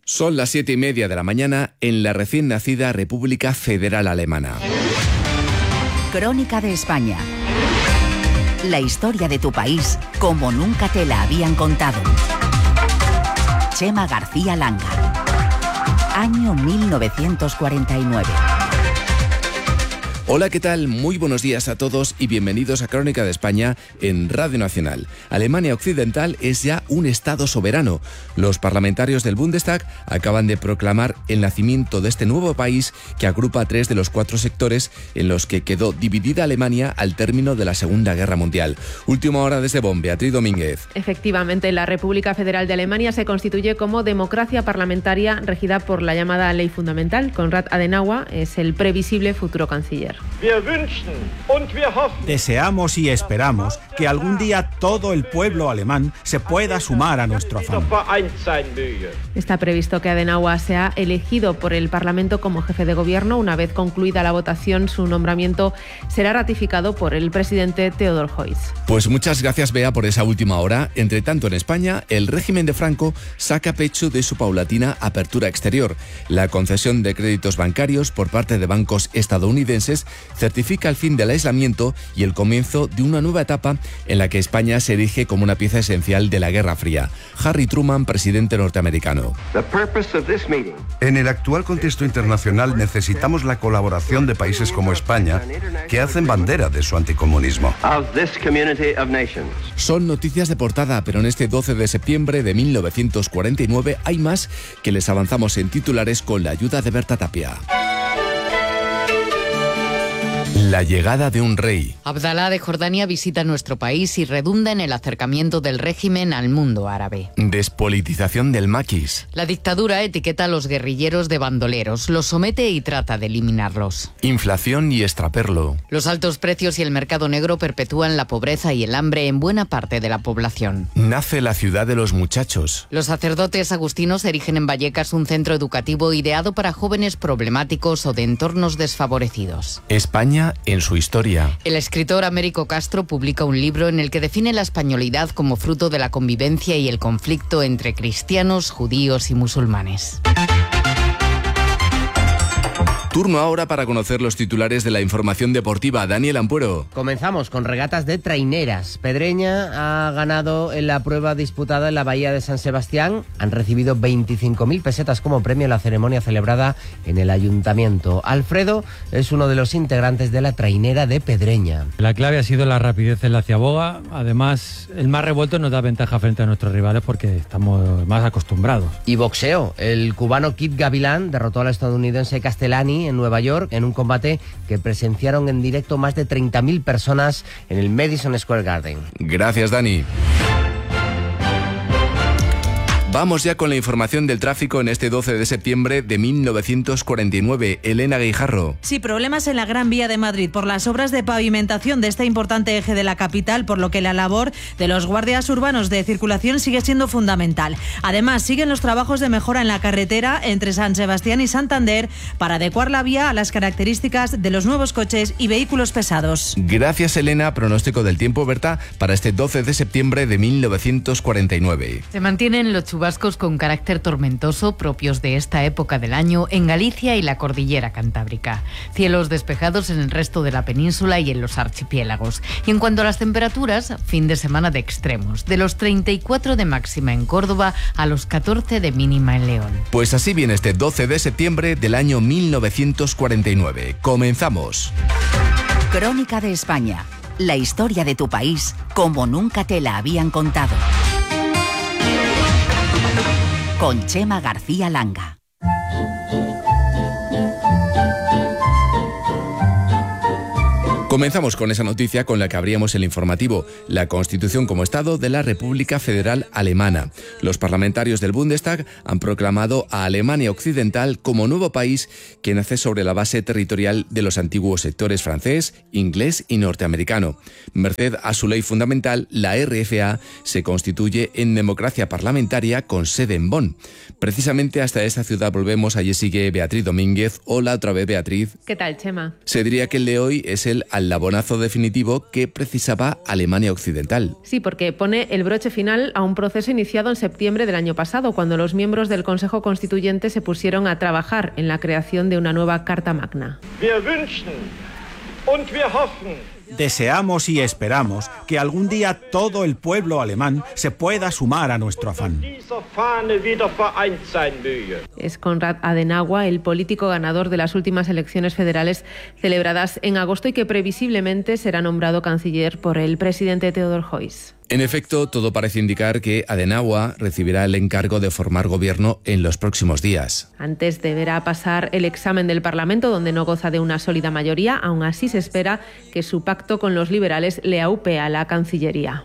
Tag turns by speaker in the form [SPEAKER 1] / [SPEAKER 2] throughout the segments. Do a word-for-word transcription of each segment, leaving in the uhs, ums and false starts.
[SPEAKER 1] Son las siete y media de la mañana en la recién nacida República Federal Alemana.
[SPEAKER 2] Crónica de España. La historia de tu país como nunca te la habían contado. Chema García Langa. Año mil novecientos cuarenta y nueve.
[SPEAKER 1] Hola, ¿qué tal? Muy buenos días a todos y bienvenidos a Crónica de España en Radio Nacional. Alemania Occidental es ya un Estado soberano. Los parlamentarios del Bundestag acaban de proclamar el nacimiento de este nuevo país que agrupa tres de los cuatro sectores en los que quedó dividida Alemania al término de la Segunda Guerra Mundial. Última hora desde Bonn, Beatriz Domínguez.
[SPEAKER 3] Efectivamente, la República Federal de Alemania se constituye como democracia parlamentaria regida por la llamada Ley Fundamental. Konrad Adenauer es el previsible futuro canciller.
[SPEAKER 4] Deseamos y esperamos que algún día todo el pueblo alemán se pueda sumar a nuestro afán.
[SPEAKER 3] Está previsto que Adenauer sea elegido por el Parlamento como jefe de gobierno. Una vez concluida la votación, su nombramiento será ratificado por el presidente Theodor Heuss.
[SPEAKER 1] Pues muchas gracias, Bea, por esa última hora. Entre tanto, en España, el régimen de Franco saca pecho de su paulatina apertura exterior. La concesión de créditos bancarios por parte de bancos estadounidenses certifica el fin del aislamiento y el comienzo de una nueva etapa en la que España se erige como una pieza esencial de la Guerra Fría. Harry Truman, presidente norteamericano.
[SPEAKER 5] En el actual contexto internacional necesitamos la colaboración de países como España, que hacen bandera de su anticomunismo.
[SPEAKER 1] Son noticias de portada, pero en este doce de septiembre de mil novecientos cuarenta y nueve hay más que les avanzamos en titulares con la ayuda de Berta Tapia. La llegada de un rey.
[SPEAKER 6] Abdalá de Jordania visita nuestro país y redunda en el acercamiento del régimen al mundo árabe.
[SPEAKER 1] Despolitización del maquis.
[SPEAKER 6] La dictadura etiqueta a los guerrilleros de bandoleros, los somete y trata de eliminarlos.
[SPEAKER 1] Inflación y extraperlo.
[SPEAKER 6] Los altos precios y el mercado negro perpetúan la pobreza y el hambre en buena parte de la población.
[SPEAKER 1] Nace la ciudad de los muchachos.
[SPEAKER 6] Los sacerdotes agustinos erigen en Vallecas un centro educativo ideado para jóvenes problemáticos o de entornos desfavorecidos.
[SPEAKER 1] España en su historia.
[SPEAKER 6] El escritor Américo Castro publica un libro en el que define la españolidad como fruto de la convivencia y el conflicto entre cristianos, judíos y musulmanes.
[SPEAKER 1] Turno ahora para conocer los titulares de la información deportiva. Daniel Ampuero.
[SPEAKER 7] Comenzamos con regatas de traineras. Pedreña ha ganado en la prueba disputada en la Bahía de San Sebastián. Han recibido veinticinco mil pesetas como premio en la ceremonia celebrada en el ayuntamiento. Alfredo es uno de los integrantes de la trainera de Pedreña.
[SPEAKER 8] La clave ha sido la rapidez en la ciaboga. Además, el más revuelto nos da ventaja frente a nuestros rivales porque estamos más acostumbrados.
[SPEAKER 7] Y boxeo. El cubano Kid Gavilán derrotó al estadounidense Castellani en Nueva York en un combate que presenciaron en directo más de treinta mil personas en el Madison Square Garden.
[SPEAKER 1] Gracias, Dani. Vamos ya con la información del tráfico en este doce de septiembre de mil novecientos cuarenta y nueve. Elena Guijarro.
[SPEAKER 9] Sí, problemas en la Gran Vía de Madrid por las obras de pavimentación de este importante eje de la capital, por lo que la labor de los guardias urbanos de circulación sigue siendo fundamental. Además, siguen los trabajos de mejora en la carretera entre San Sebastián y Santander para adecuar la vía a las características de los nuevos coches y vehículos pesados.
[SPEAKER 1] Gracias, Elena. Pronóstico del tiempo, Berta, para este doce de septiembre de mil novecientos cuarenta y nueve.
[SPEAKER 6] Se mantienen los chubascos con carácter tormentoso propios de esta época del año en Galicia y la cordillera cantábrica. Cielos despejados en el resto de la península y en los archipiélagos. Y en cuanto a las temperaturas, fin de semana de extremos. De los treinta y cuatro de máxima en Córdoba a los catorce de mínima en León.
[SPEAKER 1] Pues así viene este doce de septiembre del año mil novecientos cuarenta y nueve. Comenzamos.
[SPEAKER 2] Crónica de España. La historia de tu país como nunca te la habían contado. Con Chema García Langa.
[SPEAKER 1] Comenzamos con esa noticia con la que abríamos el informativo, la Constitución como Estado de la República Federal Alemana. Los parlamentarios del Bundestag han proclamado a Alemania Occidental como nuevo país que nace sobre la base territorial de los antiguos sectores francés, inglés y norteamericano. Merced a su ley fundamental, la R F A se constituye en democracia parlamentaria con sede en Bonn. Precisamente hasta esta ciudad volvemos, allí sigue Beatriz Domínguez. Hola otra vez, Beatriz.
[SPEAKER 3] ¿Qué tal, Chema?
[SPEAKER 1] Se diría que el de hoy es el al eslabonazo definitivo que precisaba Alemania Occidental.
[SPEAKER 3] Sí, porque pone el broche final a un proceso iniciado en septiembre del año pasado, cuando los miembros del Consejo Constituyente se pusieron a trabajar en la creación de una nueva Carta Magna.
[SPEAKER 4] Deseamos y esperamos que algún día todo el pueblo alemán se pueda sumar a nuestro afán.
[SPEAKER 3] Es Konrad Adenauer, el político ganador de las últimas elecciones federales celebradas en agosto y que previsiblemente será nombrado canciller por el presidente Theodor Heuss.
[SPEAKER 1] En efecto, todo parece indicar que Adenauer recibirá el encargo de formar gobierno en los próximos días.
[SPEAKER 3] Antes deberá pasar el examen del Parlamento, donde no goza de una sólida mayoría. Aún así, se espera que su pacto con los liberales le aupe a la Cancillería.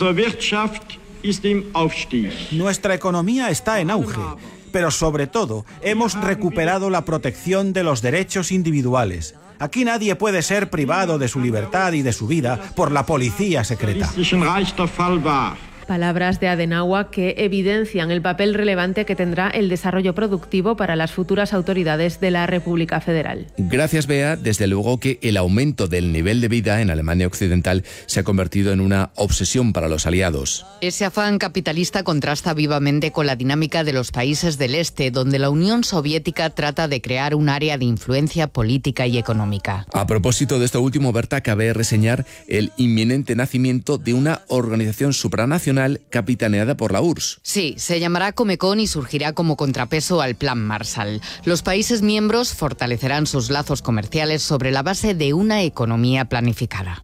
[SPEAKER 4] Nuestra economía está en auge, pero sobre todo hemos recuperado la protección de los derechos individuales. Aquí nadie puede ser privado de su libertad y de su vida por la policía secreta.
[SPEAKER 3] Palabras de Adenauer que evidencian el papel relevante que tendrá el desarrollo productivo para las futuras autoridades de la República Federal.
[SPEAKER 1] Gracias, Bea. Desde luego que el aumento del nivel de vida en Alemania Occidental se ha convertido en una obsesión para los aliados.
[SPEAKER 6] Ese afán capitalista contrasta vivamente con la dinámica de los países del Este, donde la Unión Soviética trata de crear un área de influencia política y económica.
[SPEAKER 1] A propósito de esto último, Berta, cabe reseñar el inminente nacimiento de una organización supranacional capitaneada por la U R S S.
[SPEAKER 6] Sí, se llamará Comecon y surgirá como contrapeso al Plan Marshall. Los países miembros fortalecerán sus lazos comerciales sobre la base de una economía planificada.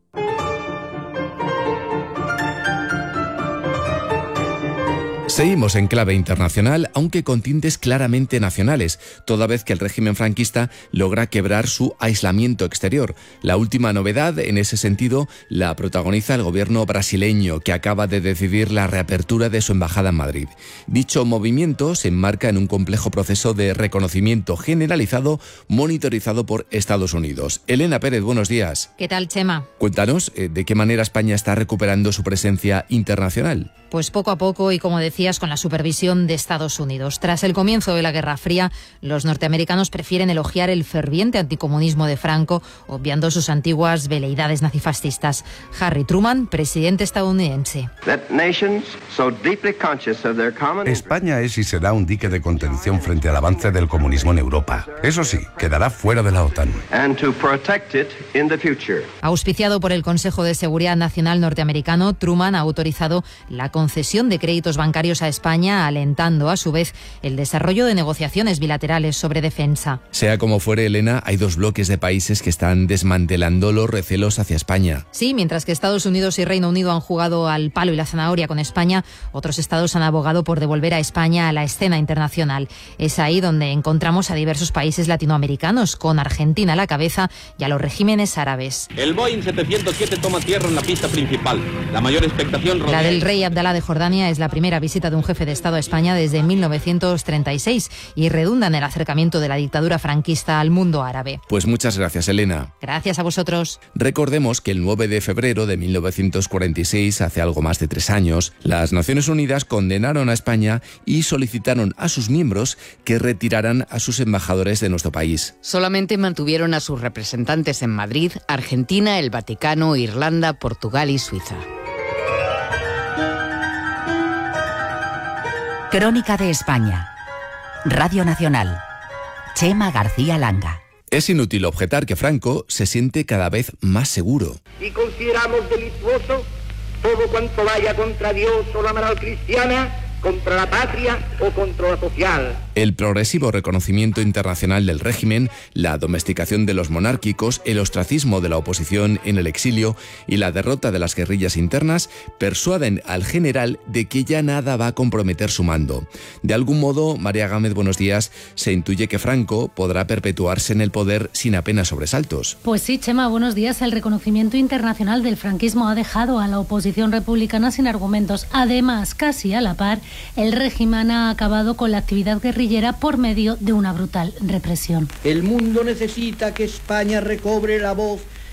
[SPEAKER 1] Seguimos en clave internacional, aunque con tintes claramente nacionales, toda vez que el régimen franquista logra quebrar su aislamiento exterior. La última novedad en ese sentido la protagoniza el gobierno brasileño, que acaba de decidir la reapertura de su embajada en Madrid. Dicho movimiento se enmarca en un complejo proceso de reconocimiento generalizado monitorizado por Estados Unidos. Elena Pérez, buenos días.
[SPEAKER 10] ¿Qué tal, Chema?
[SPEAKER 1] Cuéntanos, ¿de qué manera España está recuperando su presencia internacional?
[SPEAKER 10] Pues poco a poco y, como decías, con la supervisión de Estados Unidos. Tras el comienzo de la Guerra Fría, los norteamericanos prefieren elogiar el ferviente anticomunismo de Franco, obviando sus antiguas veleidades nazifascistas. Harry Truman, presidente estadounidense.
[SPEAKER 5] España es y será un dique de contención frente al avance del comunismo en Europa. Eso sí, quedará fuera de la OTAN.
[SPEAKER 10] Auspiciado por el Consejo de Seguridad Nacional norteamericano, Truman ha autorizado la concesión de créditos bancarios a España, alentando a su vez el desarrollo de negociaciones bilaterales sobre defensa.
[SPEAKER 1] Sea como fuere, Elena, hay dos bloques de países que están desmantelando los recelos hacia España.
[SPEAKER 10] Sí, mientras que Estados Unidos y Reino Unido han jugado al palo y la zanahoria con España, otros estados han abogado por devolver a España a la escena internacional. Es ahí donde encontramos a diversos países latinoamericanos, con Argentina a la cabeza, y a los regímenes árabes.
[SPEAKER 11] El Boeing setecientos siete toma tierra en la pista principal. La mayor expectación rodea...
[SPEAKER 10] La del rey Abdalá de Jordania es la primera visita de un jefe de Estado a España desde mil novecientos treinta y seis y redunda en el acercamiento de la dictadura franquista al mundo árabe.
[SPEAKER 1] Pues muchas gracias, Elena.
[SPEAKER 10] Gracias a vosotros.
[SPEAKER 1] Recordemos que el nueve de febrero de mil novecientos cuarenta y seis, hace algo más de tres años, las Naciones Unidas condenaron a España y solicitaron a sus miembros que retiraran a sus embajadores de nuestro país.
[SPEAKER 6] Solamente mantuvieron a sus representantes en Madrid, Argentina, el Vaticano, Irlanda, Portugal y Suiza.
[SPEAKER 2] Crónica de España. Radio Nacional. Chema García Langa.
[SPEAKER 1] Es inútil objetar que Franco se siente cada vez más seguro.
[SPEAKER 12] Y consideramos delictuoso todo cuanto vaya contra Dios o la moral cristiana, contra la patria o contra la social.
[SPEAKER 1] El progresivo reconocimiento internacional del régimen, la domesticación de los monárquicos, el ostracismo de la oposición en el exilio y la derrota de las guerrillas internas persuaden al general de que ya nada va a comprometer su mando. De algún modo, María Gámez, buenos días, se intuye que Franco podrá perpetuarse en el poder sin apenas sobresaltos.
[SPEAKER 13] Pues sí, Chema, buenos días. El reconocimiento internacional del franquismo ha dejado a la oposición republicana sin argumentos. Además, casi a la par, el régimen ha acabado con la actividad guerrillera por medio de una brutal represión.
[SPEAKER 14] El mundo necesita que España recobre la voz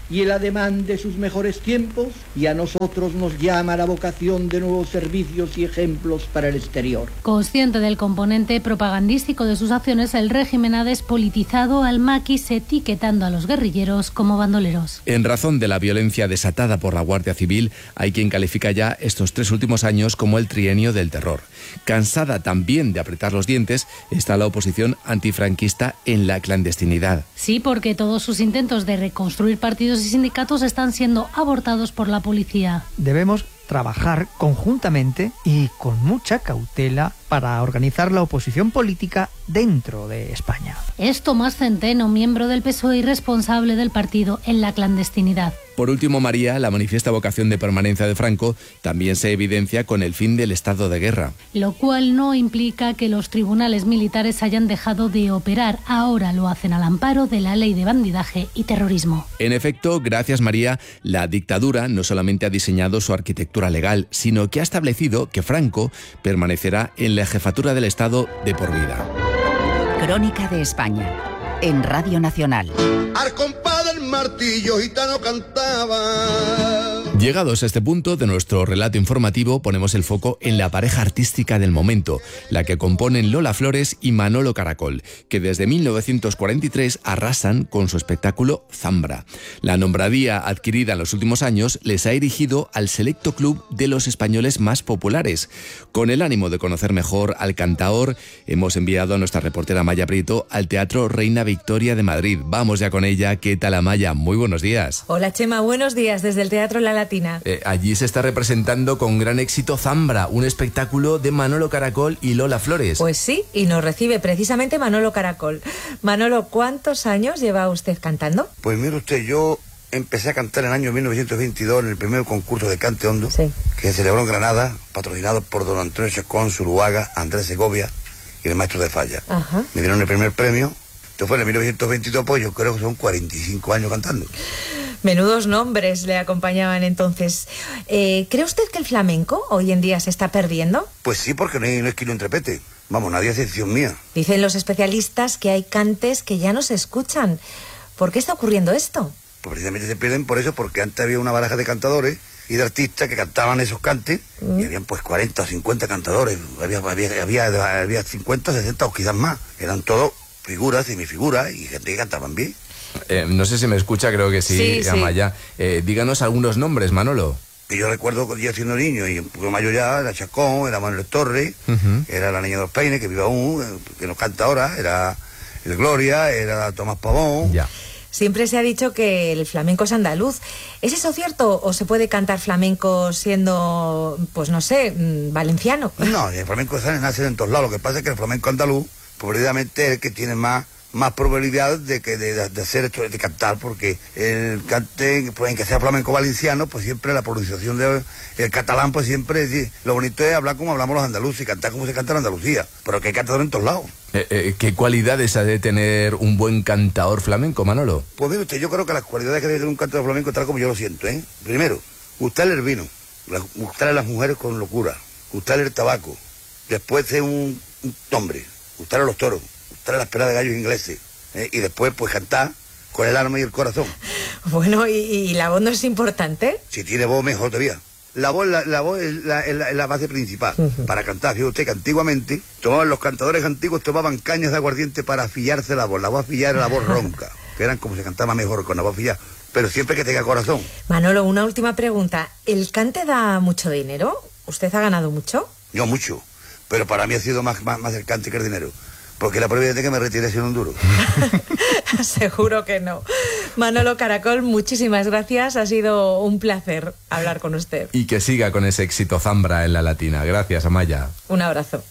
[SPEAKER 14] y el ademán de sus mejores tiempos, y a nosotros nos llama la vocación de nuevos servicios y ejemplos para el exterior.
[SPEAKER 13] Consciente del componente propagandístico de sus acciones, el régimen ha despolitizado al maquis, etiquetando a los guerrilleros como bandoleros.
[SPEAKER 1] En razón de la violencia desatada por la Guardia Civil, hay quien califica ya estos tres últimos años como el trienio del terror. Cansada también de apretar los dientes, está la oposición antifranquista en la clandestinidad.
[SPEAKER 13] Sí, porque todos sus intentos de reconstruir partidos y sindicatos están siendo abortados por la policía.
[SPEAKER 15] Debemos trabajar conjuntamente y con mucha cautela para organizar la oposición política dentro de España.
[SPEAKER 13] Es Tomás Centeno, miembro del P S O E y responsable del partido en la clandestinidad.
[SPEAKER 1] Por último, María, la manifiesta vocación de permanencia de Franco también se evidencia con el fin del estado de guerra.
[SPEAKER 13] Lo cual no implica que los tribunales militares hayan dejado de operar. Ahora lo hacen al amparo de la ley de bandidaje y terrorismo.
[SPEAKER 1] En efecto, gracias María, la dictadura no solamente ha diseñado su arquitectura legal, sino que ha establecido que Franco permanecerá en la jefatura del Estado de por vida.
[SPEAKER 2] Crónica de España, en Radio Nacional.
[SPEAKER 16] Al compás del martillo gitano cantaba.
[SPEAKER 1] Llegados a este punto de nuestro relato informativo, ponemos el foco en la pareja artística del momento, la que componen Lola Flores y Manolo Caracol, que desde mil novecientos cuarenta y tres arrasan con su espectáculo Zambra. La nombradía adquirida en los últimos años les ha erigido al selecto club de los españoles más populares. Con el ánimo de conocer mejor al cantaor, hemos enviado a nuestra reportera Amaya Prieto al Teatro Reina Victoria de Madrid. Vamos ya con ella. ¿Qué tal, Amaya? Muy buenos días.
[SPEAKER 17] Hola, Chema. Buenos días desde el Teatro La Latina.
[SPEAKER 1] Eh, allí se está representando con gran éxito Zambra, un espectáculo de Manolo Caracol y Lola Flores.
[SPEAKER 17] Pues sí, y nos recibe precisamente Manolo Caracol. Manolo, ¿cuántos años lleva usted cantando?
[SPEAKER 18] Pues mire usted, yo empecé a cantar en el año mil novecientos veintidós en el primer concurso de Cante Hondo, sí, que se celebró en Granada, patrocinado por don Antonio Chacón, Zuluaga, Andrés Segovia y el maestro de Falla. Ajá. Me dieron el primer premio. Esto fue en el mil novecientos veintidós, pues yo creo que son cuarenta y cinco años cantando.
[SPEAKER 17] Menudos nombres le acompañaban entonces. Eh, ¿Cree usted que el flamenco hoy en día se está perdiendo?
[SPEAKER 18] Pues sí, porque no hay, no hay quien lo interprete. Vamos, nadie hace excepción mía.
[SPEAKER 17] Dicen los especialistas que hay cantes que ya no se escuchan. ¿Por qué está ocurriendo esto?
[SPEAKER 18] Pues precisamente se pierden por eso, porque antes había una baraja de cantadores y de artistas que cantaban esos cantes, mm. y habían pues cuarenta o cincuenta cantadores. Había, había, había, había cincuenta, sesenta o quizás más. Eran todos figuras, semifiguras y gente que cantaban bien.
[SPEAKER 1] Eh, no sé si me escucha, creo que sí, sí Amaya. Sí. Eh, díganos algunos nombres, Manolo.
[SPEAKER 18] Que yo recuerdo que yo siendo niño y un poco mayor ya, era Chacón, era Manuel Torres, uh-huh. era la Niña de los Peines, que vive aún, que nos canta ahora, era el Gloria, era Tomás Pavón.
[SPEAKER 1] Ya.
[SPEAKER 17] Siempre se ha dicho que el flamenco es andaluz. ¿Es eso cierto o se puede cantar flamenco siendo, pues no sé, valenciano?
[SPEAKER 18] No, el flamenco nace en todos lados. Lo que pasa es que el flamenco andaluz, probablemente es el que tiene más... más probabilidad de que de, de hacer esto, de cantar, porque el cante, pues en que sea flamenco valenciano, pues siempre la pronunciación del de, catalán, pues siempre es, lo bonito es hablar como hablamos los andaluces y cantar como se canta en Andalucía, pero que hay cantadores en todos lados.
[SPEAKER 1] Eh, eh, ¿Qué cualidades ha de tener un buen cantador flamenco, Manolo?
[SPEAKER 18] Pues mire usted, yo creo que las cualidades que debe tener un cantador flamenco, tal como yo lo siento, ¿eh? Primero, gustarle el vino, gustarle a las mujeres con locura, gustarle el tabaco, después ser un, un hombre, gustarle a los toros, gustarle las peras de gallos ingleses, ¿eh? Y después pues cantar con el alma y el corazón.
[SPEAKER 17] Bueno, ¿y, y la voz no es importante?
[SPEAKER 18] Si tiene voz, mejor todavía. La voz, la, la voz es, la, es, la, es la base principal uh-huh. para cantar. Fíjate usted que antiguamente tomaban, los cantadores antiguos tomaban cañas de aguardiente para afillarse la voz. La voz afillar era la voz ronca, que eran como se cantaba mejor con la voz afillar, pero siempre que tenga corazón.
[SPEAKER 17] Manolo, una última pregunta. ¿El cante da mucho dinero? ¿Usted ha ganado mucho?
[SPEAKER 18] Yo mucho, pero para mí ha sido más, más, más el cante que el dinero. Porque la probabilidad de que me retire sin un duro.
[SPEAKER 17] Seguro que no. Manolo Caracol, muchísimas gracias. Ha sido un placer hablar con usted.
[SPEAKER 1] Y que siga con ese éxito Zambra en la Latina. Gracias, Amaya.
[SPEAKER 17] Un abrazo.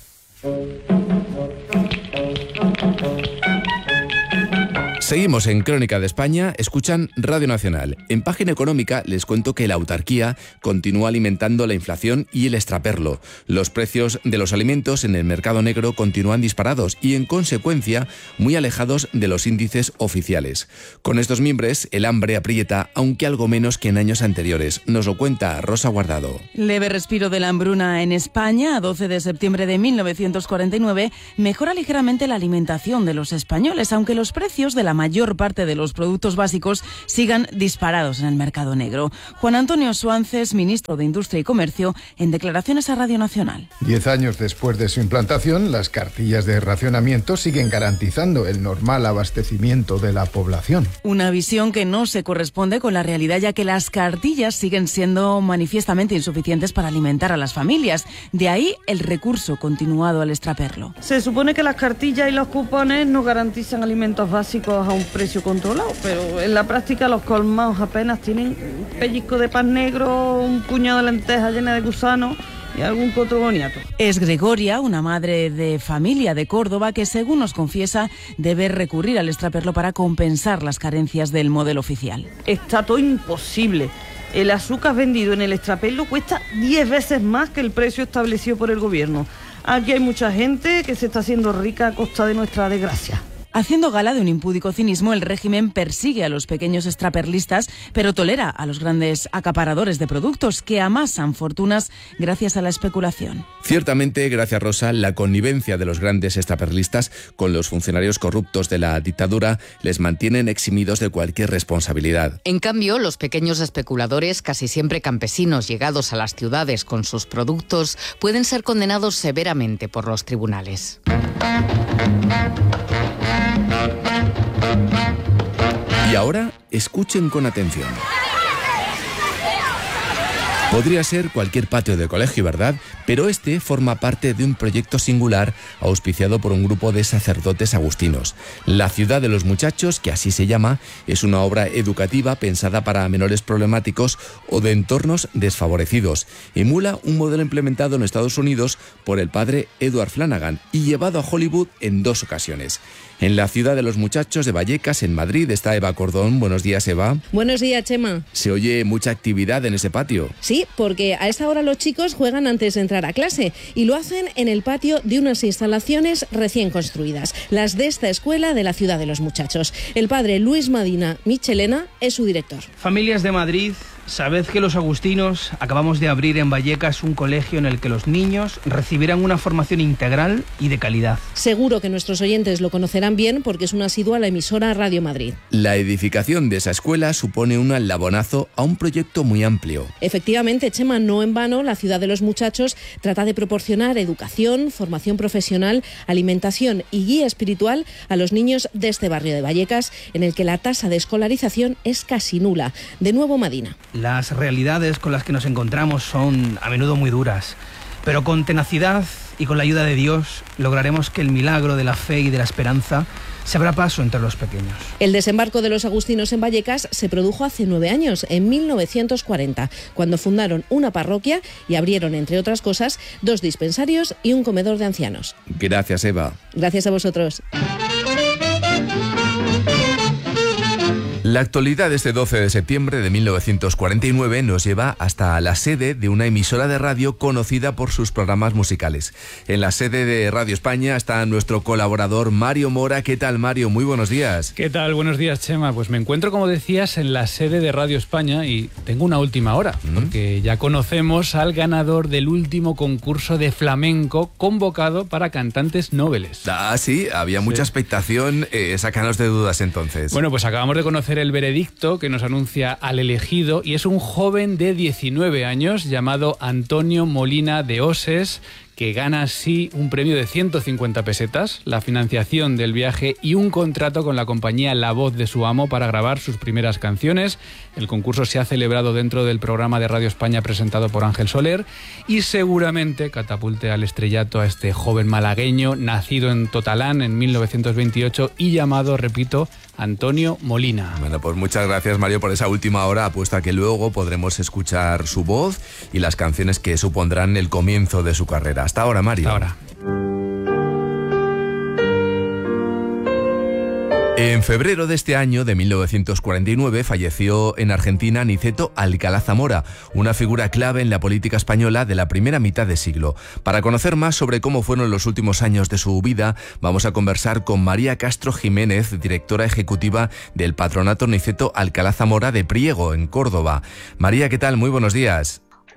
[SPEAKER 1] Seguimos en Crónica de España, escuchan Radio Nacional. En Página Económica les cuento que la autarquía continúa alimentando la inflación y el extraperlo. Los precios de los alimentos en el mercado negro continúan disparados y, en consecuencia, muy alejados de los índices oficiales. Con estos mimbres, el hambre aprieta, aunque algo menos que en años anteriores. Nos lo cuenta Rosa Guardado.
[SPEAKER 19] Leve respiro de la hambruna en España. A doce de septiembre de mil novecientos cuarenta y nueve mejora ligeramente la alimentación de los españoles, aunque los precios de la mayor parte de los productos básicos sigan disparados en el mercado negro. Juan Antonio Suances, ministro de Industria y Comercio, en declaraciones a Radio Nacional.
[SPEAKER 20] Diez años después de su implantación, las cartillas de racionamiento siguen garantizando el normal abastecimiento de la población.
[SPEAKER 19] Una visión que no se corresponde con la realidad, ya que las cartillas siguen siendo manifiestamente insuficientes para alimentar a las familias. De ahí el recurso continuado al extraperlo.
[SPEAKER 21] Se supone que las cartillas y los cupones nos garantizan alimentos básicos a un precio controlado, pero en la práctica los colmados apenas tienen un pellizco de pan negro, un puñado de lentejas llenas de gusanos y algún coto boniato.
[SPEAKER 19] Es Gregoria, una madre de familia de Córdoba, que según nos confiesa debe recurrir al extraperlo para compensar las carencias del modelo oficial.
[SPEAKER 21] Está todo imposible. El azúcar vendido en el extraperlo cuesta diez veces más que el precio establecido por el gobierno. Aquí hay mucha gente que se está haciendo rica a costa de nuestra desgracia.
[SPEAKER 19] Haciendo gala de un impúdico cinismo, el régimen persigue a los pequeños extraperlistas, pero tolera a los grandes acaparadores de productos que amasan fortunas gracias a la especulación.
[SPEAKER 1] Ciertamente, gracias Rosa, la connivencia de los grandes extraperlistas con los funcionarios corruptos de la dictadura les mantienen eximidos de cualquier responsabilidad.
[SPEAKER 6] En cambio, los pequeños especuladores, casi siempre campesinos llegados a las ciudades con sus productos, pueden ser condenados severamente por los tribunales.
[SPEAKER 1] Y ahora, escuchen con atención. Podría ser cualquier patio de colegio, ¿verdad? Pero este forma parte de un proyecto singular auspiciado por un grupo de sacerdotes agustinos. La Ciudad de los Muchachos, que así se llama, es una obra educativa pensada para menores problemáticos o de entornos desfavorecidos. Emula un modelo implementado en Estados Unidos por el padre Edward Flanagan y llevado a Hollywood en dos ocasiones. En la Ciudad de los Muchachos de Vallecas, en Madrid, está Eva Cordón. Buenos días, Eva.
[SPEAKER 22] Buenos días, Chema.
[SPEAKER 1] Se oye mucha actividad en ese patio.
[SPEAKER 22] Sí, porque a esta hora los chicos juegan antes de entrar a clase y lo hacen en el patio de unas instalaciones recién construidas, las de esta escuela de la Ciudad de los Muchachos. El padre Luis Madina Michelena es su director.
[SPEAKER 23] Familias de Madrid, sabed que los agustinos acabamos de abrir en Vallecas un colegio en el que los niños recibirán una formación integral y de calidad.
[SPEAKER 22] Seguro que nuestros oyentes lo conocerán bien porque es una asidua a la emisora Radio Madrid.
[SPEAKER 1] La edificación de esa escuela supone un eslabonazo a un proyecto muy amplio.
[SPEAKER 22] Efectivamente, Chema, no en vano, la Ciudad de los Muchachos trata de proporcionar educación, formación profesional, alimentación y guía espiritual a los niños de este barrio de Vallecas, en el que la tasa de escolarización es casi nula. De nuevo, Madina.
[SPEAKER 23] Las realidades con las que nos encontramos son a menudo muy duras, pero con tenacidad y con la ayuda de Dios lograremos que el milagro de la fe y de la esperanza se abra paso entre los pequeños.
[SPEAKER 22] El desembarco de los agustinos en Vallecas se produjo hace nueve años, en mil novecientos cuarenta, cuando fundaron una parroquia y abrieron, entre otras cosas, dos dispensarios y un comedor de ancianos.
[SPEAKER 1] Gracias, Eva.
[SPEAKER 22] Gracias a vosotros.
[SPEAKER 1] La actualidad de este doce de septiembre de mil novecientos cuarenta y nueve nos lleva hasta la sede de una emisora de radio conocida por sus programas musicales. En la sede de Radio España está nuestro colaborador Mario Mora. ¿Qué tal, Mario? Muy buenos días.
[SPEAKER 24] ¿Qué tal? Buenos días, Chema. Pues me encuentro, como decías, en la sede de Radio España y tengo una última hora, ¿Mm? porque ya conocemos al ganador del último concurso de flamenco convocado para cantantes nobles.
[SPEAKER 1] Ah, sí, había mucha sí. expectación. Eh, sácanos de dudas entonces.
[SPEAKER 24] Bueno, pues acabamos de conocer el veredicto que nos anuncia al elegido y es un joven de diecinueve años llamado Antonio Molina de Oses, que gana así un premio de ciento cincuenta pesetas, la financiación del viaje y un contrato con la compañía La Voz de su amo para grabar sus primeras canciones. El concurso se ha celebrado dentro del programa de Radio España presentado por Ángel Soler y seguramente catapulte al estrellato a este joven malagueño nacido en Totalán en mil novecientos veintiocho y llamado, repito, Antonio Molina.
[SPEAKER 1] Bueno, pues muchas gracias, Mario, por esa última hora. Apuesto a que luego podremos escuchar su voz y las canciones que supondrán el comienzo de su carrera. Hasta ahora, Mario.
[SPEAKER 24] Hasta ahora.
[SPEAKER 1] En febrero de este año, de mil novecientos cuarenta y nueve, falleció en Argentina Niceto Alcalá Zamora, una figura clave en la política española de la primera mitad de siglo. Para conocer más sobre cómo fueron los últimos años de su vida, vamos a conversar con María Castro Jiménez, directora ejecutiva del Patronato Niceto Alcalá Zamora de Priego, en Córdoba. María, ¿qué tal? Muy buenos días.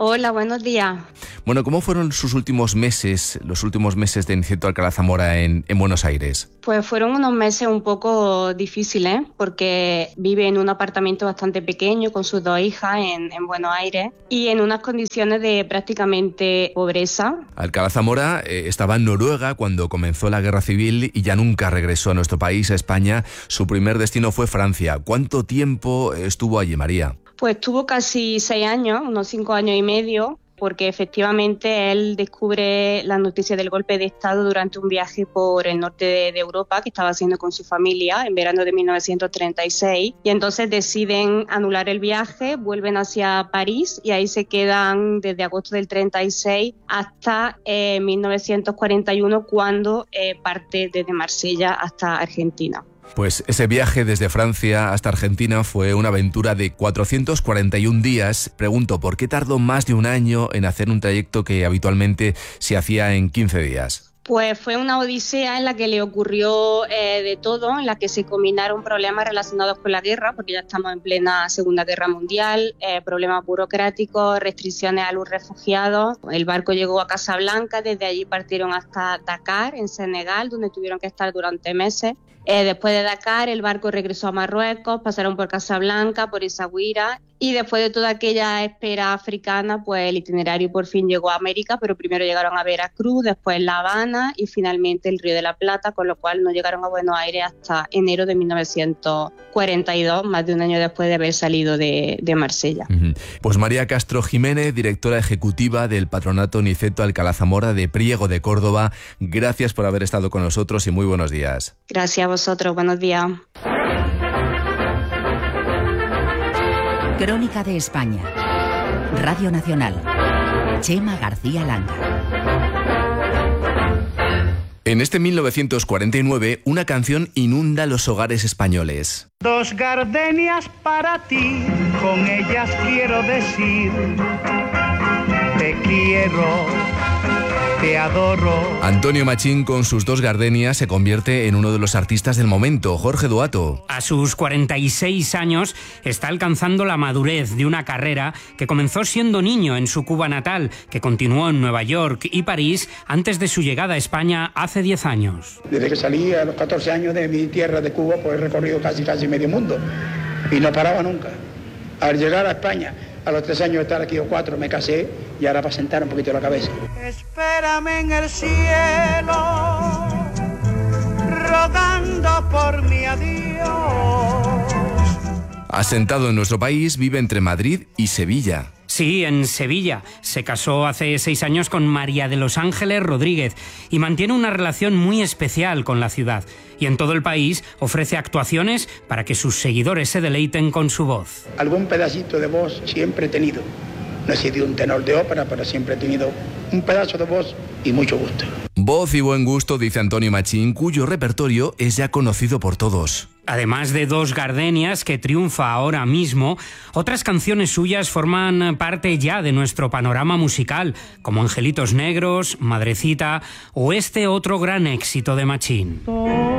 [SPEAKER 4] Hola, buenos días.
[SPEAKER 1] Bueno, ¿cómo fueron sus últimos meses, los últimos meses de Niceto Alcalá Zamora en, en Buenos Aires?
[SPEAKER 4] Pues fueron unos meses un poco difíciles, porque vive en un apartamento bastante pequeño con sus dos hijas en, en Buenos Aires y en unas condiciones de prácticamente pobreza.
[SPEAKER 1] Alcalá Zamora eh, estaba en Noruega cuando comenzó la guerra civil y ya nunca regresó a nuestro país, a España. Su primer destino fue Francia. ¿Cuánto tiempo estuvo allí, María?
[SPEAKER 4] Pues tuvo casi seis años, unos cinco años y medio, porque efectivamente él descubre la noticia del golpe de Estado durante un viaje por el norte de, de Europa que estaba haciendo con su familia en verano de mil novecientos treinta y seis, y entonces deciden anular el viaje, vuelven hacia París y ahí se quedan desde agosto del treinta y seis hasta eh, mil novecientos cuarenta y uno, cuando eh, parte desde Marsella hasta Argentina.
[SPEAKER 1] Pues ese viaje desde Francia hasta Argentina fue una aventura de cuatrocientos cuarenta y un días. Pregunto, ¿por qué tardó más de un año en hacer un trayecto que habitualmente se hacía en quince días?
[SPEAKER 4] Pues fue una odisea en la que le ocurrió eh, de todo, en la que se combinaron problemas relacionados con la guerra, porque ya estamos en plena Segunda Guerra Mundial, eh, problemas burocráticos, restricciones a los refugiados. El barco llegó a Casablanca, desde allí partieron hasta Dakar, en Senegal, donde tuvieron que estar durante meses. Eh, después de Dakar, el barco regresó a Marruecos, pasaron por Casablanca, por Essaouira, y después de toda aquella espera africana, pues el itinerario por fin llegó a América, pero primero llegaron a Veracruz, después La Habana y finalmente el Río de la Plata, con lo cual no llegaron a Buenos Aires hasta enero de mil novecientos cuarenta y dos, más de un año después de haber salido de, de Marsella.
[SPEAKER 1] Uh-huh. Pues María Castro Jiménez, directora ejecutiva del Patronato Niceto Alcalá Zamora de Priego de Córdoba, gracias por haber estado con nosotros y muy buenos días.
[SPEAKER 4] Gracias a vosotros, buenos días.
[SPEAKER 2] Crónica de España. Radio Nacional. Chema García Langa.
[SPEAKER 1] En este mil novecientos cuarenta y nueve, una canción inunda los hogares españoles.
[SPEAKER 7] Dos gardenias para ti, con ellas quiero decir, te quiero, te adoro.
[SPEAKER 1] Antonio Machín, con sus dos gardenias, se convierte en uno de los artistas del momento. Jorge Duato.
[SPEAKER 8] A sus cuarenta y seis años está alcanzando la madurez de una carrera que comenzó siendo niño en su Cuba natal, que continuó en Nueva York y París antes de su llegada a España hace diez años.
[SPEAKER 9] Desde que salí a los catorce años de mi tierra de Cuba, pues he recorrido casi casi medio mundo y no paraba nunca. Al llegar a España, a los tres años de estar aquí o cuatro, me casé y ahora para sentar un poquito la cabeza.
[SPEAKER 7] Espérame en el cielo, rogando por mi adiós.
[SPEAKER 1] Asentado en nuestro país, vive entre Madrid y Sevilla.
[SPEAKER 8] Sí, en Sevilla. Se casó hace seis años con María de los Ángeles Rodríguez y mantiene una relación muy especial con la ciudad. Y en todo el país ofrece actuaciones para que sus seguidores se deleiten con su voz.
[SPEAKER 9] Algún pedacito de voz siempre he tenido. No he sido un tenor de ópera, pero siempre he tenido un pedazo de voz y mucho gusto.
[SPEAKER 1] Voz y buen gusto, dice Antonio Machín, cuyo repertorio es ya conocido por todos.
[SPEAKER 8] Además de Dos gardenias, que triunfa ahora mismo, otras canciones suyas forman parte ya de nuestro panorama musical, como Angelitos Negros, Madrecita o este otro gran éxito de Machín.